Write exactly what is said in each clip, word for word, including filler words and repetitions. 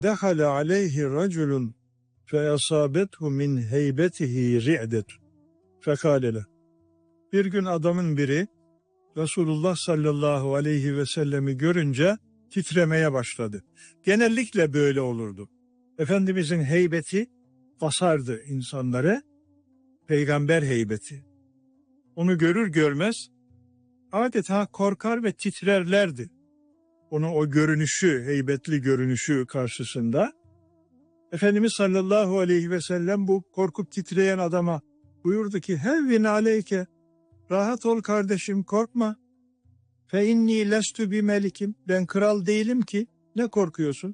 Dehale aleyhi raculun fe asabethu min heybetihi ri'detun fekâlele. Bir gün adamın biri Resulullah sallallahu aleyhi ve sellemi görünce titremeye başladı. Genellikle böyle olurdu. Efendimizin heybeti basardı insanları, peygamber heybeti. Onu görür görmez adeta korkar ve titrerlerdi. Onun o görünüşü, heybetli görünüşü karşısında. Efendimiz sallallahu aleyhi ve sellem bu korkup titreyen adama buyurdu ki, hevvin aleyke, rahat ol kardeşim, korkma. Fe inni lestu bi melikim, ben kral değilim ki, ne korkuyorsun?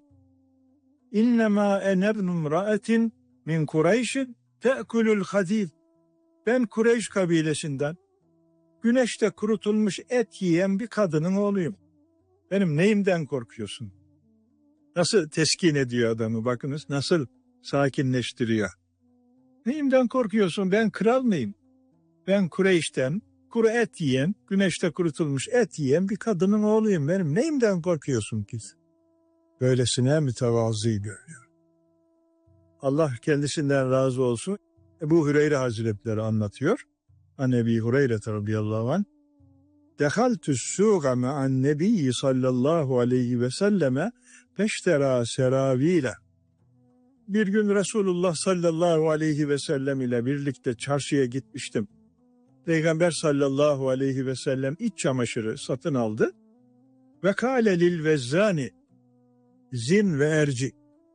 İnnemâ enebnum ra'etin min Kureyşin te'kulul hadid. Ben Kureyş kabilesinden, güneşte kurutulmuş et yiyen bir kadının oğluyum. Benim neyimden korkuyorsun? Nasıl teskin ediyor adamı, bakınız nasıl sakinleştiriyor. Neyimden korkuyorsun, ben kral mıyım? Ben Kureyş'ten kuru et yiyen, güneşte kurutulmuş et yiyen bir kadının oğluyum. Benim neyimden korkuyorsun ki? Böylesine mütevazı görüyor. Allah kendisinden razı olsun. Ebu Hüreyre Hazretleri anlatıyor. An Ebi Hureyre radıyallahu anh. Dehaltü suğa me'an nebiyyi sallallahu aleyhi ve selleme peştera seravile. Bir gün Resulullah sallallahu aleyhi ve sellem ile birlikte çarşıya gitmiştim. Peygamber sallallahu aleyhi ve sellem iç çamaşırı satın aldı. Ve kâle lil vezzani zin ve erci.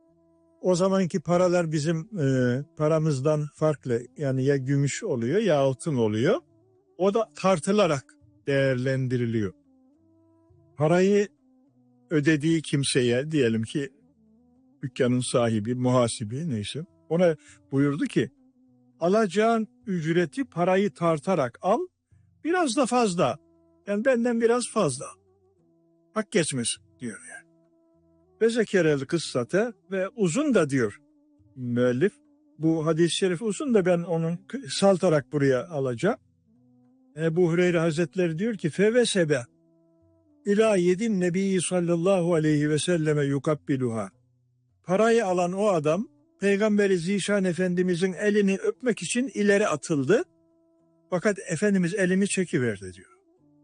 O zamanki paralar bizim e, paramızdan farklı. Yani ya gümüş oluyor ya altın oluyor. O da tartılarak değerlendiriliyor. Parayı ödediği kimseye, diyelim ki dükkanın sahibi, muhasibi neyse, ona buyurdu ki, alacağın ücreti parayı tartarak al, biraz da fazla. Yani benden biraz fazla. Hak geçmesin diyor yani. Ve zekerel kıssate, ve uzun da diyor müellif. Bu hadis-i şerif uzun da ben onu saltarak buraya alacağım. Ebu Hüreyre Hazretleri diyor ki, fevesebe ila yedin nebiyyi sallallahu aleyhi ve selleme yukabbiluha. Parayı alan o adam Peygamberi Zişan Efendimizin elini öpmek için ileri atıldı. Fakat Efendimiz elini çekiverdi diyor.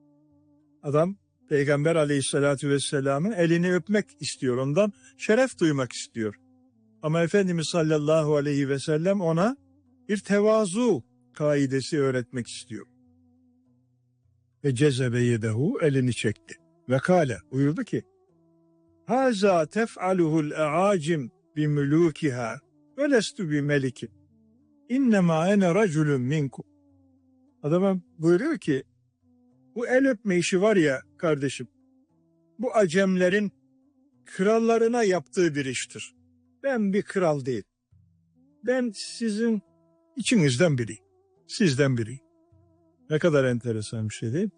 Adam Peygamber Aleyhisselatü Vesselam'ın elini öpmek istiyor, ondan şeref duymak istiyor. Ama Efendimiz sallallahu aleyhi ve sellem ona bir tevazu kaidesi öğretmek istiyor. Ve cezebe yedehu, elini çekti. Ve kâle, buyurdu ki, Haza tef'aluhul e'acim bi mülûkiha ve lestu bi melikim. İnnemâ ene raculun minkum. Adama buyuruyor ki, bu el öpme işi var ya kardeşim, bu acemlerin krallarına yaptığı bir iştir. Ben bir kral değil. Ben sizin içinizden biriyim. Sizden biriyim. Ne kadar enteresan bir şey değil mi?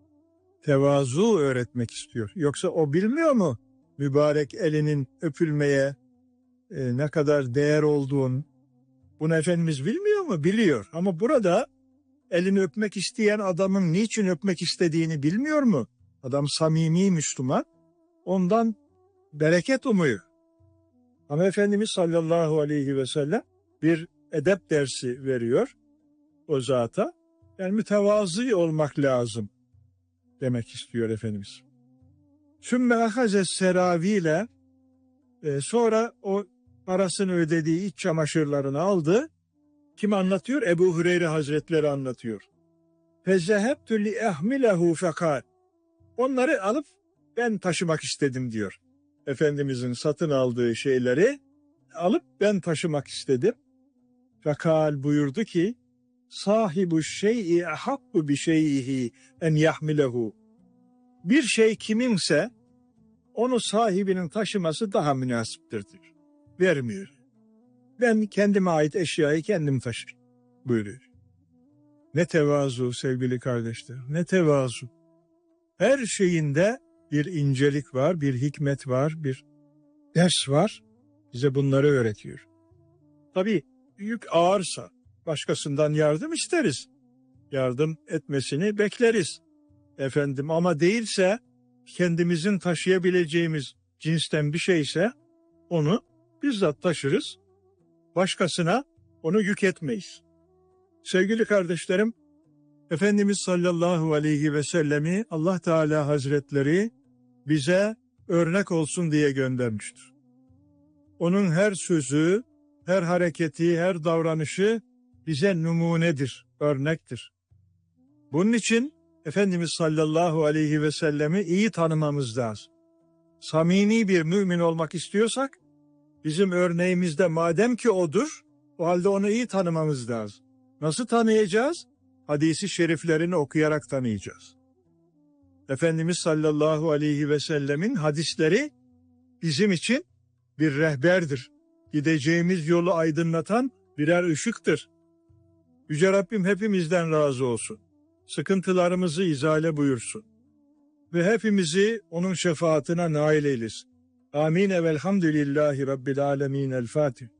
Tevazu öğretmek istiyor. Yoksa o bilmiyor mu mübarek elinin öpülmeye e, ne kadar değer olduğunu? Bunu Efendimiz bilmiyor mu? Biliyor. Ama burada elini öpmek isteyen adamın niçin öpmek istediğini bilmiyor mu? Adam samimi Müslüman. Ondan bereket umuyor. Ama Efendimiz sallallahu aleyhi ve sellem bir edep dersi veriyor o zata. Yani mütevazı olmak lazım demek istiyor Efendimiz. Sümme ahaze seraviyle, e, sonra o parasını ödediği iç çamaşırlarını aldı. Kim anlatıyor? Ebu Hüreyre Hazretleri anlatıyor. Fezehebtü li ehmilehu fekal. Onları alıp ben taşımak istedim diyor. Efendimizin satın aldığı şeyleri alıp ben taşımak istedim. Fekal buyurdu ki, sahibu şey'i ahakku bi şey'ihi en yahmilehu. Bir şey kiminse onu sahibinin taşıması daha münasiptir diyor. Vermiyor. Ben kendime ait eşyayı kendim taşırım buyuruyor. Ne tevazu sevgili kardeşler, ne tevazu. Her şeyinde bir incelik var, bir hikmet var, bir ders var. Bize bunları öğretiyor. Tabii yük ağırsa başkasından yardım isteriz. Yardım etmesini bekleriz. Efendim ama değilse, kendimizin taşıyabileceğimiz cinsten bir şeyse onu bizzat taşırız, başkasına onu yük etmeyiz. Sevgili kardeşlerim, Efendimiz sallallahu aleyhi ve sellemi Allah Teala Hazretleri bize örnek olsun diye göndermiştir. Onun her sözü, her hareketi, her davranışı bize numunedir, örnektir. Bunun için Efendimiz sallallahu aleyhi ve sellemi iyi tanımamız lazım. Samimi bir mümin olmak istiyorsak, bizim örneğimizde madem ki odur, o halde onu iyi tanımamız lazım. Nasıl tanıyacağız? Hadis-i şeriflerini okuyarak tanıyacağız. Efendimiz sallallahu aleyhi ve sellemin hadisleri bizim için bir rehberdir. Gideceğimiz yolu aydınlatan birer ışıktır. Yüce Rabbim hepimizden razı olsun. Sıkıntılarımızı izale buyursun. Ve hepimizi onun şefaatine nail eylesin. Amin. Velhamdülillahi Rabbil alemin. El Fatiha.